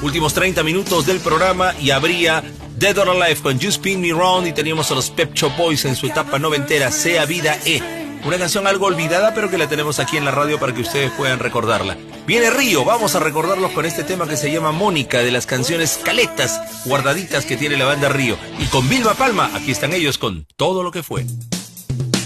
Últimos 30 minutos del programa y habría Dead or Alive con You Spin Me Round, y teníamos a los Pet Shop Boys en su etapa noventera, Sea Vida E. Una canción algo olvidada, pero que la tenemos aquí en la radio para que ustedes puedan recordarla. Viene Río, vamos a recordarlos con este tema que se llama Mónica, de las canciones caletas, guardaditas que tiene la banda Río. Y con Vilma Palma, aquí están ellos con Todo lo que fue.